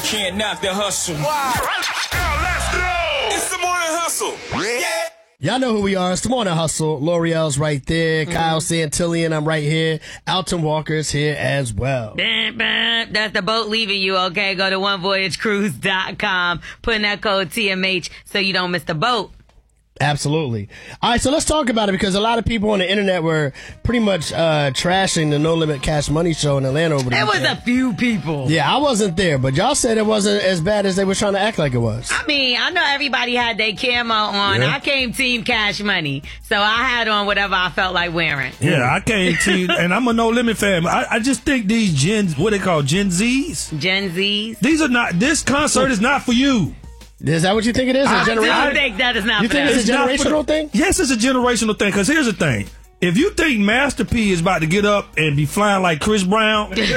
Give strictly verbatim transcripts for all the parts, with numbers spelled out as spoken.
can't knock the hustle. Wow. Let's go. It's the morning hustle. Yeah. Y'all know who we are. It's the Morning Hustle. L'Oreal's right there. Mm-hmm. Kyle Santillian, I'm right here. Alton Walker's here as well. That's the boat leaving you, okay? Go to one voyage cruise dot com. Put in that code T M H so you don't miss the boat. Absolutely. All right, so let's talk about it because a lot of people on the internet were pretty much uh, trashing the No Limit Cash Money show in Atlanta over the There weekend. was a few people. Yeah, I wasn't there, but y'all said it wasn't as bad as they were trying to act like it was. I mean, I know everybody had their camo on. Yeah. I came Team Cash Money, so I had on whatever I felt like wearing. Yeah, I came Team, and I'm a No Limit fan. I, I just think these Gen, what they call Gen Zs? Gen Zs? These are not, this concert is not for you. Is that what you think it is? A I genera- do think that is not You for think them. it's a generational thing? Yes, it's a generational thing. Because here's the thing. If you think Master P is about to get up and be flying like Chris Brown, feeding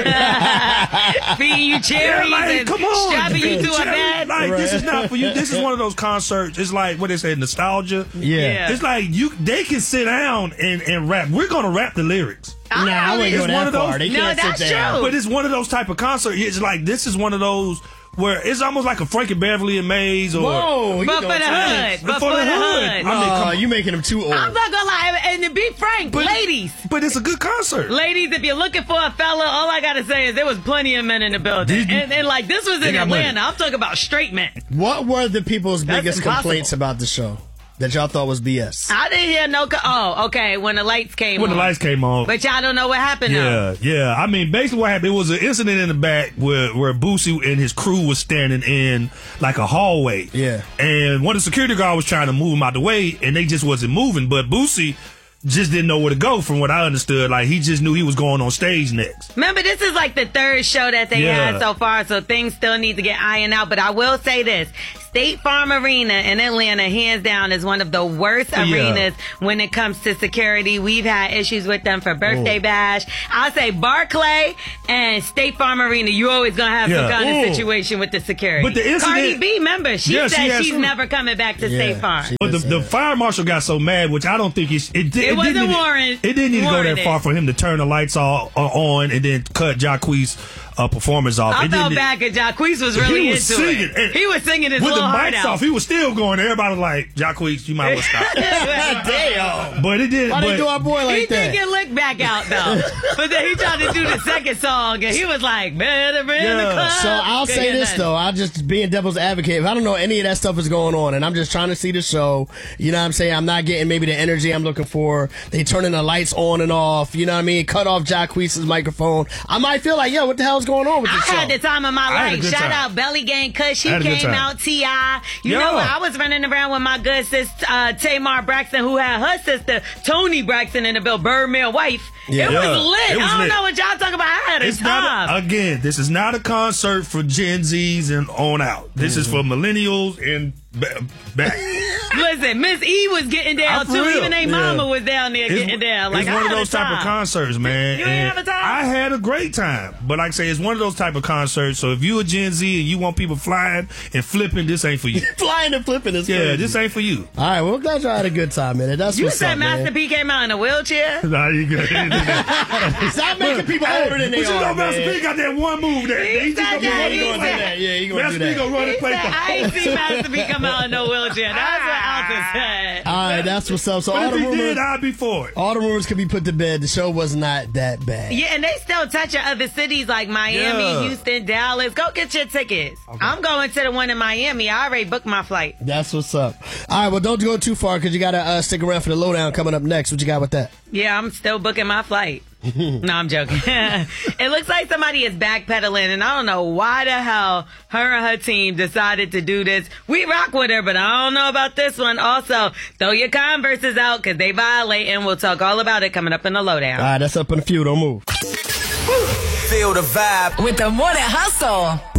you cherries yeah, like, and come on, strapping you to a cherry, bed. like Right. this is not for you. This is one of those concerts. It's like what they say, nostalgia. Yeah. Yeah. It's like you. They can sit down and, and rap. We're gonna rap the lyrics. Oh, Nah, I wouldn't it's go one that of those- far. They No, can't that's sit down. true. But it's one of those type of concerts. It's like this is one of those where it's almost like a Frankie Beverly and Maze or. Whoa, you But know for the what I'm saying? hood. But for the hood. I mean, Oh, come on. you making them too old. I'm not gonna lie, and to be frank, But- ladies. But it's a good concert. Ladies, if you're looking for a fella, all I gotta say is there was plenty of men in the building. Did you- And, and like, this was They in got Atlanta. money. I'm talking about straight men. What were the people's That's biggest impossible. complaints about the show that y'all thought was B S? I didn't hear no. Co- oh, okay. When the lights came When on. the lights came on. But y'all don't know what happened though. Yeah, yeah. I mean, basically what happened, it was an incident in the back where, where Boosie and his crew was standing in like a hallway. Yeah. And one of the security guards was trying to move him out the way, and they just wasn't moving. But Boosie just didn't know where to go from what I understood. Like, he just knew he was going on stage next. Remember, this is like the third show that they Yeah. had so far, so things still need to get ironed out. But I will say this. State Farm Arena in Atlanta, hands down, is one of the worst Yeah. arenas when it comes to security. We've had issues with them for Birthday Ooh. Bash. I'll say Barclay and State Farm Arena, you always going to have Yeah. some kind Ooh. of situation with the security. But the incident- Cardi B, remember, she Yeah, she said had she's some- never coming back to Yeah, State Farm. she- But the, Yes, the yeah. fire marshal got so mad, which I don't think it, it, did, It wasn't didn't, warrant- It didn't need to go that warranted. far for him to turn the lights all uh, on and then cut Jacquees' uh, performance off. I It felt didn't- bad because Jacquees was really he was into singing, it. and He was singing his with the little heart mics out. off. He was still going. Everybody was like, Jacquees, you might well stop. Damn. But it did. Why but, they do our boy like he that? did get licked back out though, but then he tried to do the second song and he was like, "Better in Yeah. the club." So I'll Couldn't say hear this nothing. though, I'll just being devil's advocate. If I don't know any of that stuff is going on and I'm just trying to see the show, you know what I'm saying? I'm not getting maybe the energy I'm looking for. They turning the lights on and off, you know what I mean? Cut off Jacquees' microphone. I might feel like, yo, what the hell's going on with I this show? had the time of my I had a life. good Shout time. out Belly Gang Kush. He I had a good came time. out. T I You Yeah. know what? I was running around with my good sis, uh, Tamar Braxton, who had her sister, Tony Braxton, in the bill, Birdman wife. Yeah. It Yeah. was lit. It was I don't lit. know what y'all talking about. I had a It's time. not a, again. This is not a concert for Gen Zs and on out. This is for millennials and ba- back. Listen, Miss E was getting down I'm for too. real. Even their mama Yeah. was down there getting down. Like it's I one of had those a type time. of concerts, man. You ain't and have a time? I had a great time, but like I say, it's one of those type of concerts. So if you a Gen Z and you want people flying and flipping, this ain't for you. Flying and flipping is Yeah, crazy. this ain't for you. All right, well, I'm glad y'all had a good time, man. That's You what's said up, Master man. P came out in a wheelchair? Nah, you good. Stop making people older than they but you are, know, Master man. P got that one move that He he just said gonna be that, running he on said- that. Yeah, he gonna Master do P that. gonna run and He play said, for. I ain't seen Master P come out in no wheelchair. That's what Alton said. All right, that's what's up. So all But the if he rumors, did, I'd be for it. all the rumors could be put to bed. The show was not that bad. Yeah, and they still touching other cities like Miami, Yeah. Houston, Dallas. Go get your tickets. I'm going to the one in Miami. I already booked my flight. That's what's up. All right, well, don't go too far because you got to uh, stick around for the lowdown coming up next. What you got with that? Yeah, I'm still booking my flight. No, I'm joking. It looks like somebody is backpedaling, and I don't know why the hell her and her team decided to do this. We rock with her, but I don't know about this one. Also, throw your Converses out because they violate, and we'll talk all about it coming up in the lowdown. All right, that's up in a few. Don't move. Feel the vibe. With the Morning Hustle.